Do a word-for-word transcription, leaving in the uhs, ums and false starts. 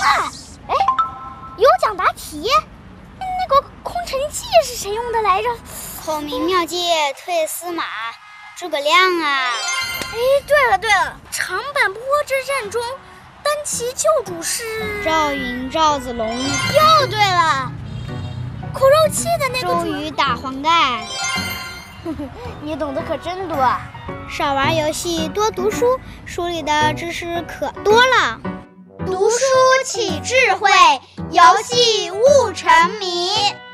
哇，哎，有奖答题。那个空城计是谁用的来着？ 孔明妙计退司马，诸葛亮啊！ 哎，对了对了，长坂坡之战中，单骑救主是赵云、赵子龙。 又对了，苦肉计的那个周瑜打黄盖。 你懂得可真多啊！ 少玩游戏，多读书，书里的知识可多了。 读书起智慧，游戏悟沉迷。